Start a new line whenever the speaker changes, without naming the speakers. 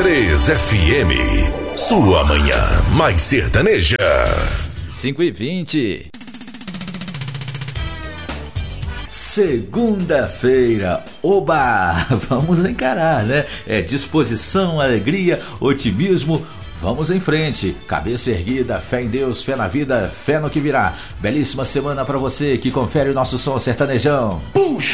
93 FM, sua manhã mais sertaneja.
5h20. Segunda-feira, oba! Vamos encarar, né? É disposição, alegria, otimismo. Vamos em frente, cabeça erguida, fé em Deus, fé na vida, fé no que virá. Belíssima semana pra você que confere o nosso som sertanejão.
Puxa!